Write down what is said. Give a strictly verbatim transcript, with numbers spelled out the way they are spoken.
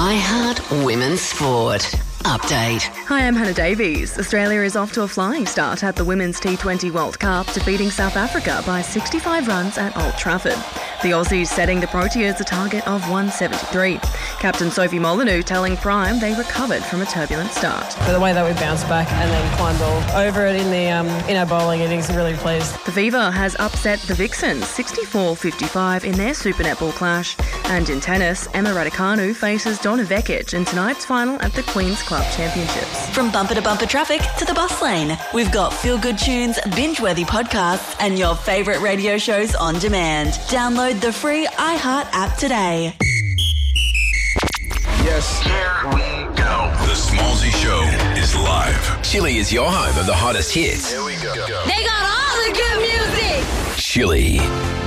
iHeart Women's Sport. Update. Hi, I'm Hannah Davies. Australia is off to a flying start at the Women's T twenty World Cup, defeating South Africa by sixty-five runs at Old Trafford. The Aussies setting the Proteas a target of one seventy-three. Captain Sophie Molyneux telling Prime they recovered from a turbulent start. For the way that we bounced back and then climbed all over it in the um, in our bowling innings, I'm really pleased. The Fever has upset the Vixens sixty-four fifty-five in their Super Netball clash. And in tennis, Emma Raducanu faces Donna Vekic in tonight's final at the Queen's Club Championships. From bumper to bumper traffic to the bus lane, we've got feel-good tunes, binge-worthy podcasts and your favourite radio shows on demand. Download the free iHeart app today. Yes. Here we go. The Smallsy Show is live. Chili is your home of the hottest hits. Here we go. They got all the good music. Chili.